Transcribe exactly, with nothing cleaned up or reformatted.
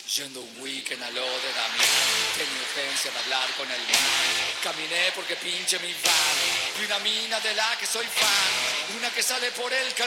Yendo un weekend a lo de Damián, tenía urgencia de hablar con el man. Caminé porque pinche mi van. Y una mina de la que soy fan, una que sale por el camino.